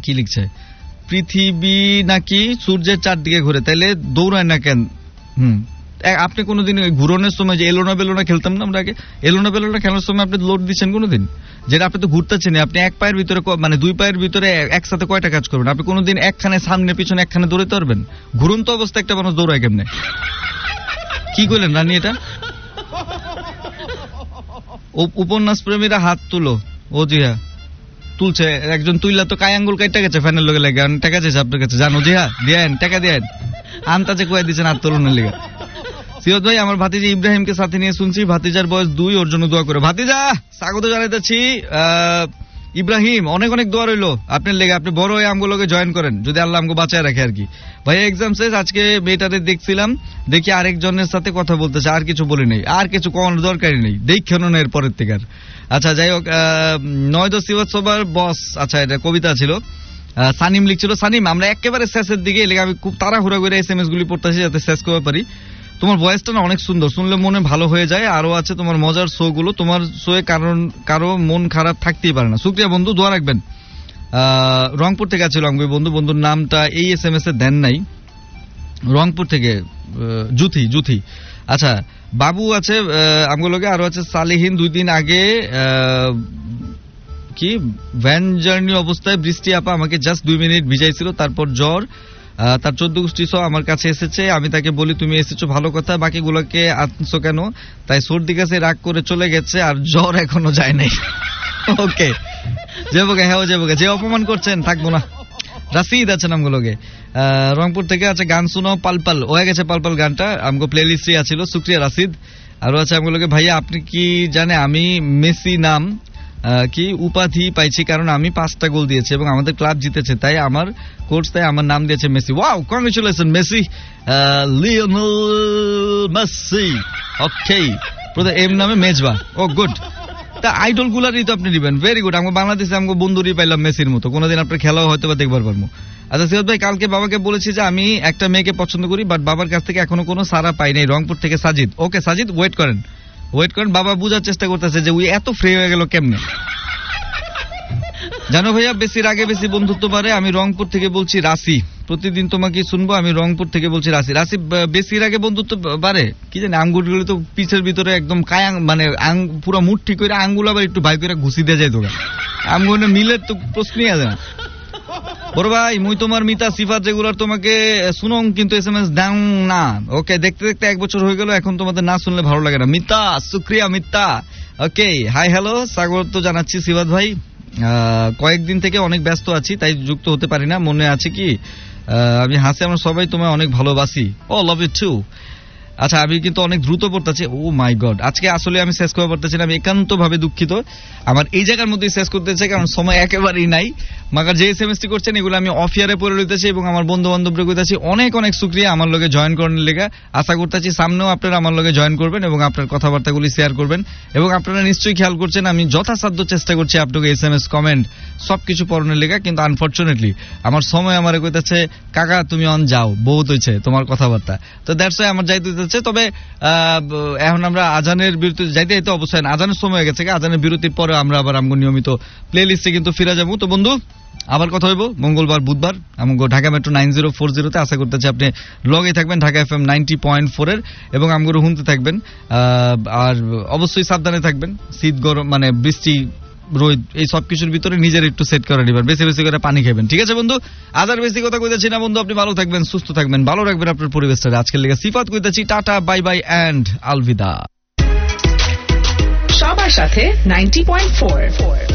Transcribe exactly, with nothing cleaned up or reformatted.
কি লিখছে, পৃথিবী নাকি সূর্যের চারদিকে ঘুরে, তাইলে দৌড়ায় না কেন? হুম, আপনি কোনোদিন ঘুরনের সময় যে এলোনা বেলোনা খেলতাম না আমরা আগে, এলোনা বেলোনা খেলার সময় আপনি লোড দিচ্ছেন কোনোদিন? যেটা আপনি তো ঘুরতেছেন, আপনি এক পায়ের ভিতরে মানে দুই পায়ের ভিতরে একসাথে কয়টা কাজ করবেন? আপনি কোনোদিন একখানে সামনে পিছনে একখানে দৌড়াতে পারবেন? ঘুরন্ত অবস্থা একটা মানুষ দৌড়ায় কেমনে? কি করলেন রানী এটা? উপন্যাস প্রেমীরা হাত তুলো। ও জি হ্যাঁ তুলছে একজন, তুইলা তো কায় আঙ্গুল কাইটা গেছে ফ্যানের লগে লাগে, টাকা চাইছে আপনার কাছে, জানো জি হ্যাঁ দেন টাকা দেন, আন্তাজে কয়ে দিচ্ছেন হাত তুলনের লেগে। সিয়ত ভাই, আমার ভাতিজা ইব্রাহিমকে সাথে নিয়ে শুনছি, ভাতিজার বয়স দুই, ওর জন্য দোয়া করে। ভাতিজা স্বাগত জানাইতেছি। ইব্রাহিম অনেক অনেক দোয়া রইলো আপনার লেগে, আপনি বড় হয়ে আমগুলোকে জয়েন করেন যদি আল্লাহ আমগো বাঁচায় রাখে আর কি। ভাই এক্সাম শেষ, আজকে মেয়েটারে দেখছিলাম, দেখি আরেকজনের সাথে কথা বলতেছে, আর কিছু বলি নেই, আর কিছু কোন দরকারই নেই, দেখেন না এর পরের থেকে আর। আচ্ছা যাই হোক, নয় দশ সিওয়াত সবার বস, আচ্ছা এটা কবিতা ছিল। সানিম লিখছিল, সানিম আমরা একেবারে শেষের দিকে এলে, আমি খুব তাড়াহুড়া করে এস এম এস গুলি পড়তেছি যাতে শেষ করতে পারি। তোমার ভয়েসটা না অনেক সুন্দর, শুনলে মনে ভালো হয়ে যায়। আরো আছে তোমার মজার শো গুলো, তোমার শোয়ে কারণ কারো মন খারাপ থাকতেই পারে না। শুক্রিয়া বন্ধু, দোয়া রাখবেন। আহ রংপুর থেকে আছে রংপুর বন্ধু, বন্ধুর নামটা এই এস এম এস এ দেন নাই। রংপুর থেকে জুথি জুথি আচ্ছা বাবু আছে আমগুলোকে, আরো আছে সালেহীন, দুই দিন আগে কি ভ্যান জার্নি অবস্থায় বৃষ্টি আপা আমাকে জাস্ট দুই মিনিট ভিজাইছিল, তারপর জ্বর, তার চোদ্দ গোষ্ঠী সহ আমার কাছে এসেছে। আমি তাকে বলি তুমি এসেছো ভালো কথা, বাকিগুলোকে আনছো কেন? তাই সর্দি কাছে রাগ করে চলে গেছে, আর জ্বর এখনো যায় নাই। ওকে যাবো গে, হ্যাঁ যাবো গে, যে অপমান করছেন থাকবো না। রাশিদ আছে নামগুলোকে রংপুর থেকে আছে, গান শুনো পালপাল, হয়ে গেছে পালপাল গানটা আমগো প্লে লিস্টে আছিল, শুক্রিয়া রাশিদ। আরো আছে আমগুলোকে, ভাইয়া আপনি কি জানে আমি মেসি নাম কি উপাধি পাইছি কারণ আমি পাঁচটা গোল দিয়েছি এবং আমাদের ক্লাব জিতেছে, তাই আমার কোচ তাই আমার নাম দিয়েছে Messi. Wow, congratulation Messi, Lionel Messi. ওকে, প্রথম এম নামে মেজবা, ও গুড। তা আইডল গুলারই তো আপনি দিবেন, ভেরি গুড। আমাকে বাংলাদেশে আমাকে বন্ধুরই পাইলাম মেসির মতো, কোনোদিন আপনার খেলাও হয়তো বা দেখবার পারবো। আচ্ছা সিরাজ ভাই, কালকে বাবাকে বলেছি যে আমি একটা মেয়েকে পছন্দ করি, বাট বাবার কাছ থেকে এখনো কোনো সারা পাই নাই। রংপুর থেকে সাজিদ। ওকে সাজিদ, ওয়েট করেন ওয়েট করেন বাবা বুঝার চেষ্টা করতেছে যে উই এত ফ্রি হয়ে গেল কেমনে। জানো ভাইয়া, বেশির আগে বেশি বন্ধুত্ব বাড়ে। আমি রংপুর থেকে বলছি রাশি, প্রতিদিন তোমাকে শুনবো। আমি রংপুর থেকে বলছি রাশি। রাশি, বেশির আগে বন্ধুত্ব বাড়ে কি জানি, আঙ্গুলগুলো তো পিছের ভিতরে একদম কায়াং, মানে পুরো মুঠ ঠিক করে আঙ্গুল আবার একটু ভাই করে ঘুষি দিয়ে যায় তোরা, আঙ্গুল মিলের তো প্রশ্নই আছে না। বড় ভাই, মুই তোমার মিতা সিফাত যেগুলার তোমাকে শুনং কিন্তু এস এম এস দাও না। ওকে, দেখতে দেখতে এক বছর হয়ে গেল, এখন তোমাদের না শুনলে ভালো লাগে না। মিতা, শুক্রিয়া মিতা। ওকে, হাই হ্যালো, স্বাগত জানাচ্ছি সিফাত ভাই। কয়েকদিন থেকে অনেক ব্যস্ত আছি তাই যুক্ত হতে পারি না। মনে আছে কি আমি হাসি, আমরা সবাই তোমায় অনেক ভালোবাসি। ও লাভ ইউ টু। আচ্ছা, আমি কিন্তু অনেক দ্রুত পড়তেছি। ও মাই গড, আজকে আসলে আমি শেষ করতে পারতেছি না, আমি একান্ত ভাবে দুঃখিত। আমার এই জায়গার মধ্যে শেষ করতে চাই কারণ সময় একেবারেই নাই। মাগার যে এসএমএসটি করছেন এগুলো আমি অফ ইয়ারে পড়ে লইতেছি এবং আমার বন্ধু বান্ধবরা কইতাছি অনেক অনেক শুকরিয়া আমার লগে জয়েন করার লেগে। আশা করতেছি সামনেও আপনারা আমার লগে জয়েন করবেন এবং আপনার কথাবার্তাগুলি শেয়ার করবেন। এবং আপনারা নিশ্চয়ই খেয়াল করছেন আমি যথাসাধ্য চেষ্টা করছি আপনাকে এসএমএস কমেন্ট সবকিছু পড়ানোর লেগে, কিন্তু আনফরচুনেটলি আমার সময় আমার কইতাছে কাকা তুমি অন যাও, বহুত হইছে তোমার কথাবার্তা। তো দ্যাটস ওয়াই আমার যাইতে হচ্ছে। তবে এখন আমরা আজানের বিরতি যাইতে যাইতে অবশ্যই আজানের সময় হয়ে গেছে, আজানের বিরতির পরে আমরা আবার আমগো নিয়মিত প্লে লিস্টে কিন্তু ফিরে যাবো। তো বন্ধু আবার কথা হইব মঙ্গলবার বুধবার আমগো Dhaka metro nine zero four জিরোতে। আশা করতেছি আপনি লগে থাকবেন Dhaka F M ninety point four এর এবং আমগো শুনতে থাকবেন। আর অবশ্যই সাবধানে থাকবেন, শীত গরম মানে বৃষ্টি রোদ এই সব কিছুর ভিতরে নিজের একটু সেট করে নিবেন, বেশি বেশি করে পানি খাবেন, ঠিক আছে বন্ধু? আদার বেশি কথা কইতেছি না বন্ধু, আপনি ভালো থাকবেন, সুস্থ থাকবেন, ভালো রাখবেন আপনার পরিবেশটা। আজকের লেগে সিফাত কইতেছি tata, bye bye and Alvida. সবার সাথে নাইনটি পয়েন্ট ফোর।